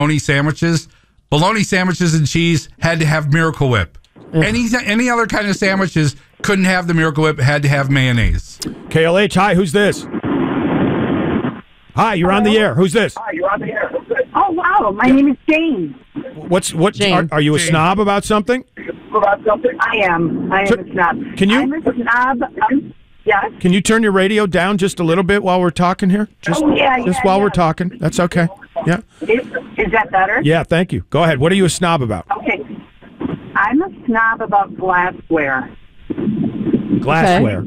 bologna sandwiches. Bologna sandwiches and cheese had to have Miracle Whip. Any other kind of sandwiches couldn't have the Miracle Whip, had to have mayonnaise. KLH, hi, who's this? Hi, you're on the air. Who's this? Oh, wow. My name is Jane. Jane. Are you a snob about something? I am a snob. I'm a snob. Yes. Can you turn your radio down just a little bit while we're talking here? Just while we're talking. That's okay. Yeah. Is that better? Yeah, thank you. Go ahead. What are you a snob about? Okay. I'm a snob about glassware. Glassware.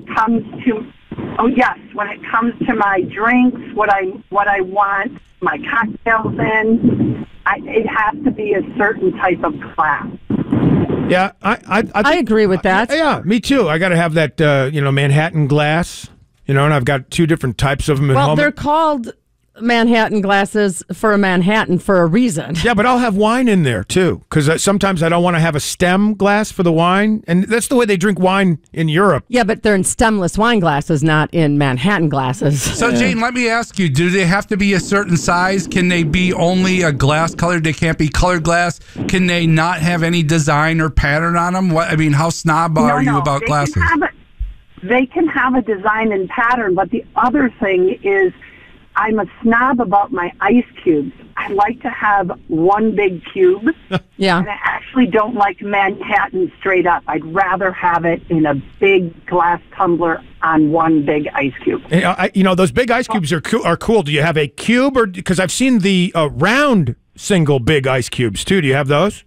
When it comes to my drinks, what I want my cocktails in, it has to be a certain type of glass. Yeah, I agree with that. Yeah, me too. I got to have that Manhattan glass, and I've got two different types of them at home. Well, they're called Manhattan glasses for a Manhattan for a reason. Yeah, but I'll have wine in there too, because sometimes I don't want to have a stem glass for the wine, and that's the way they drink wine in Europe. Yeah, but they're in stemless wine glasses, not in Manhattan glasses. So, Jane, let me ask you, do they have to be a certain size? Can they be only a glass color? They can't be colored glass? Can they not have any design or pattern on them? How snob are you about glasses? They can have a design and pattern, but the other thing is I'm a snob about my ice cubes. I like to have one big cube. Yeah. And I actually don't like Manhattan straight up. I'd rather have it in a big glass tumbler on one big ice cube. Those big ice cubes are cool. Do you have a cube, or because I've seen the round single big ice cubes too? Do you have those?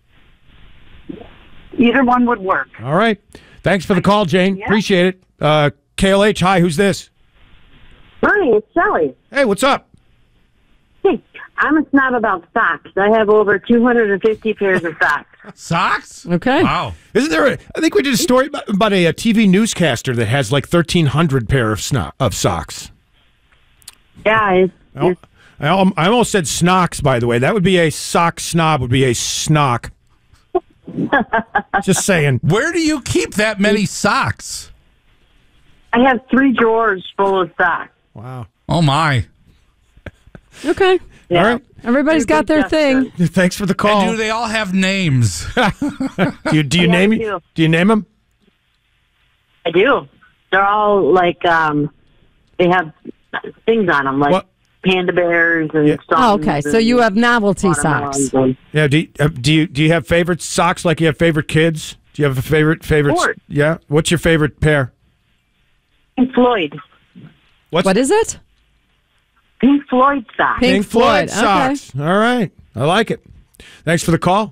Either one would work. All right. Thanks for the call, Jane. Yeah. Appreciate it. KLH, hi. Who's this? Hi, it's Sally. Hey, what's up? Hey, I'm a snob about socks. I have over 250 pairs of socks. Socks? Okay. Wow. Isn't there I think we did a story about a TV newscaster that has like 1,300 pair of socks. Yeah. I almost said snocks, by the way. That would be a sock snob, would be a snock. Just saying. Where do you keep that many socks? I have 3 drawers full of socks. Wow. Oh, my. Okay. Yeah. All right. Everybody's got their thing. Thanks for the call. And do they all have names? Do you name it? Do you name them? I do. They're all like they have things on them, like panda bears and stuff. Oh, okay. So you have novelty socks. Yeah. Do you have favorite socks like you have favorite kids? Do you have a favorite? Sport. Yeah. What's your favorite pair? Pink Floyd. What is it? Pink Floyd socks. Pink Floyd socks. Okay. All right. I like it. Thanks for the call.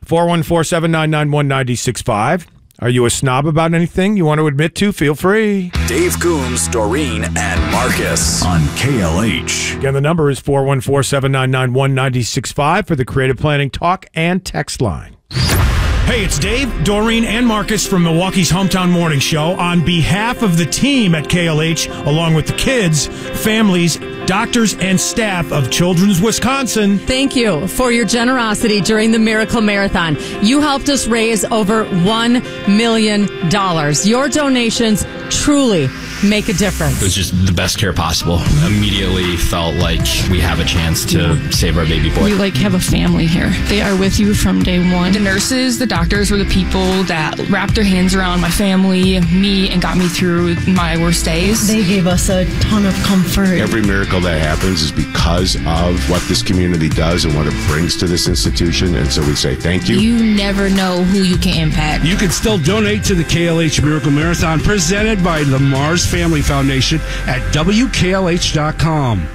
414-799-1965. Are you a snob about anything you want to admit to? Feel free. Dave Coombs, Doreen, and Marcus on KLH. Again, the number is 414-799-1965 for the Creative Planning Talk and Text line. Hey, it's Dave, Doreen, and Marcus from Milwaukee's Hometown Morning Show. On behalf of the team at KLH, along with the kids, families, doctors, and staff of Children's Wisconsin. Thank you for your generosity during the Miracle Marathon. You helped us raise over $1 million. Your donations truly make a difference. It was just the best care possible. Immediately felt like we have a chance to save our baby boy. We have a family here. They are with you from day one. The nurses, the doctors were the people that wrapped their hands around my family, me, and got me through my worst days. They gave us a ton of comfort. Every miracle that happens is because of what this community does and what it brings to this institution, and so we say thank you. You never know who you can impact. You can still donate to the KLH Miracle Marathon presented by the Mars Family Foundation at WKLH.com.